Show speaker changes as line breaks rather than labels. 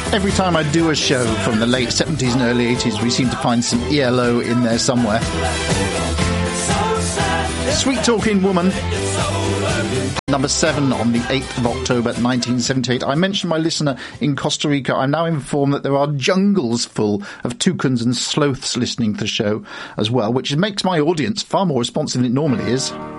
Every time I do a show from the late 70s and early 80s, we seem to find some ELO in there somewhere. Sweet Talking Woman, number 7 on the 8th of October 1978. I mentioned my listener in Costa Rica. I'm now informed that there are jungles full of toucans and sloths listening to the show as well, which makes my audience far more responsive than it normally is.